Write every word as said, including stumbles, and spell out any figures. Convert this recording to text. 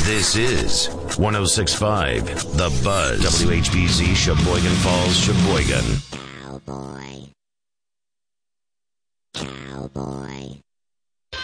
This is one oh six point five The Buzz. W H B Z, Sheboygan Falls, Sheboygan. Cowboy.